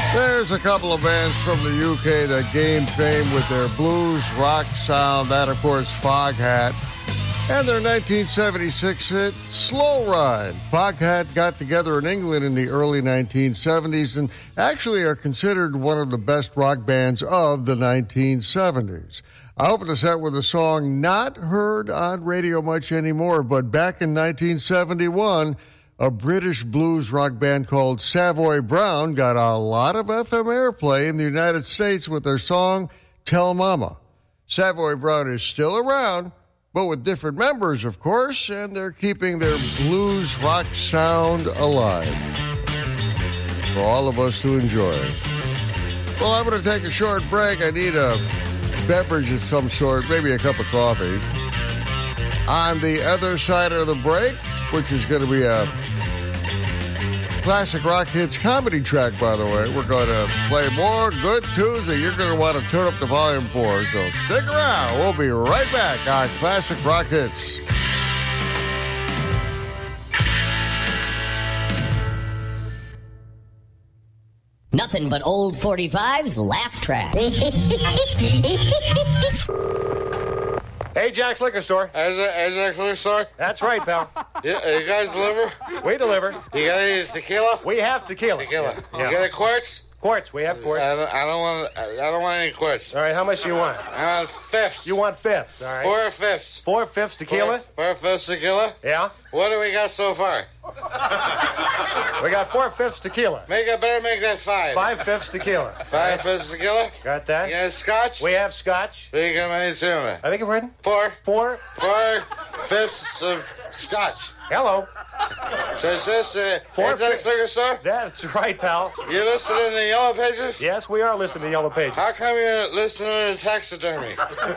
There's a couple of bands from the UK that gained fame with their blues rock sound. That, of course, Foghat. And their 1976 hit, Slow Ride. Foghat got together in England in the early 1970s and actually are considered one of the best rock bands of the 1970s. I opened the set with a song not heard on radio much anymore, but back in 1971, a British blues rock band called Savoy Brown got a lot of FM airplay in the United States with their song, Tell Mama. Savoy Brown is still around, but with different members, of course, and they're keeping their blues rock sound alive for all of us to enjoy. Well, I'm going to take a short break. I need a beverage of some sort, maybe a cup of coffee. On the other side of the break, which is going to be a classic rock hits comedy track, by the way. We're going to play more good tunes that you're going to want to turn up the volume for. So stick around. We'll be right back on Classic Rock Hits. Nothing but old 45's laugh track. Hey, Jack's Liquor Store. Is Jack's Liquor Store? That's right, pal. Yeah, you guys deliver? We deliver. You got any tequila? We have tequila. Tequila. Yeah. You got a quartz? Quartz. We have quartz. I don't want any quartz. All right, how much do you want? I want fifths. You want fifths, all right. 4 fifths. 4 fifths tequila? 4 fifths tequila? Yeah. What do we got so far? We got 4 fifths tequila. Better make that 5. 5 fifths tequila. 5 fifths tequila? Got that? You got scotch? We have scotch. We got many cinema. I beg your pardon? 4. 4 fifths of scotch. Hello. So it's just Four is that a liquor store? That's right, pal. You listed in the yellow pages? Yes, we are listed in the yellow pages. How come you're listed in taxidermy?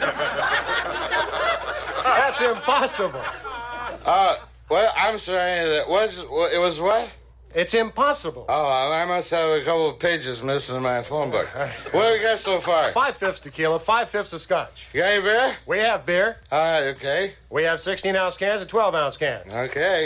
That's impossible. Well, I'm sorry. It was what? It's impossible. Oh, I must have a couple of pages missing in my phone book. What do we got so far? 5 fifths tequila, 5 fifths of scotch. You got any beer? We have beer. Okay. We have 16-ounce cans and 12-ounce cans. Okay.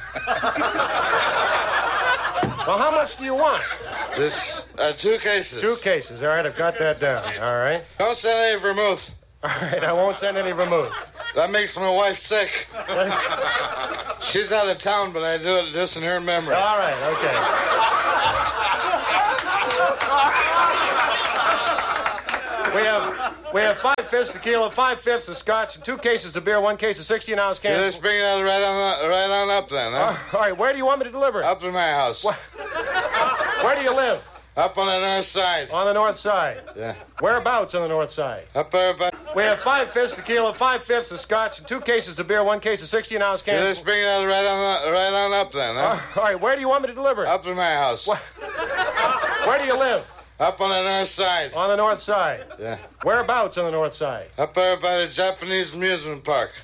Well, how much do you want? This 2 cases. 2 cases. All right, I've got that down. All right. Don't send any vermouth. All right, I won't send any vermouth. That makes my wife sick. She's out of town, but I do it just in her memory. All right, okay. We have 5 fifths tequila, 5 fifths of scotch, and 2 cases of beer, 1 case of 16-ounce cans. You just bring that right on up then, huh? All right, where do you want me to deliver it? Up to my house. Where do you live? Up on the north side. On the north side. Yeah. Whereabouts on the north side? Up there, We have 5 fifths tequila, 5 fifths of scotch, and 2 cases of beer, 1 case of 16-ounce cans. You just bring that right on up then, huh? All right, where do you want me to deliver it? Up to my house. Where do you live? Up on the north side. On the north side. Yeah. Whereabouts on the north side? Up there by the Japanese amusement park.